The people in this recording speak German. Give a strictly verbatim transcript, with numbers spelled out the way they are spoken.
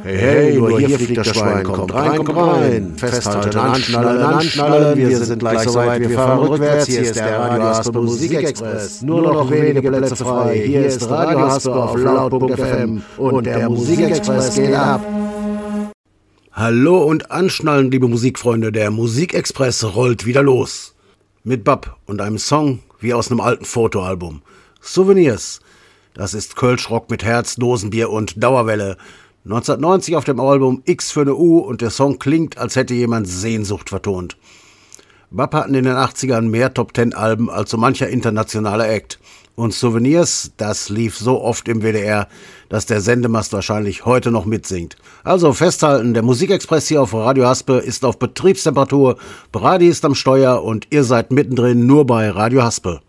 Hey, hey, nur hier fliegt das Schwein, kommt rein, kommt rein. Festhalten, anschnallen, anschnallen, wir sind gleich soweit, wir fahren rückwärts. Hier ist der Radio Haspe Musikexpress, nur noch wenige Plätze frei. Hier ist Radio Haspe auf laut.f m und der Musikexpress geht ab. Hallo und anschnallen, liebe Musikfreunde, der Musikexpress rollt wieder los. Mit Bab und einem Song wie aus einem alten Fotoalbum. Souvenirs, das ist Kölschrock mit Herz, Dosenbier und Dauerwelle. neunzehnhundertneunzig auf dem Album X für ne U und der Song klingt, als hätte jemand Sehnsucht vertont. Bab hatten in den achtzigern mehr Top-Ten-Alben als so mancher internationale Act. Und Souvenirs, das lief so oft im W D R, dass der Sendemast wahrscheinlich heute noch mitsingt. Also festhalten, der Musikexpress hier auf Radio Haspe ist auf Betriebstemperatur, Brady ist am Steuer und ihr seid mittendrin nur bei Radio Haspe.